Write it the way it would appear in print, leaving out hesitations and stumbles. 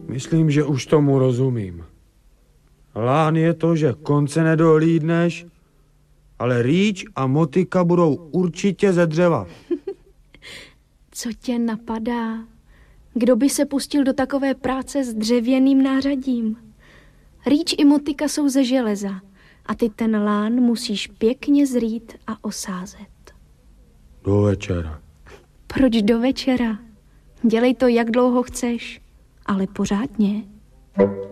Myslím, že už tomu rozumím. Lán je to, že konce nedohlídneš, ale rýč a motika budou určitě ze dřeva. Co tě napadá? Kdo by se pustil do takové práce s dřevěným nářadím? Rýč i motika jsou ze železa a ty ten lán musíš pěkně zrýt a osázet. Do večera. Proč do večera? Dělej to, jak dlouho chceš, ale pořádně.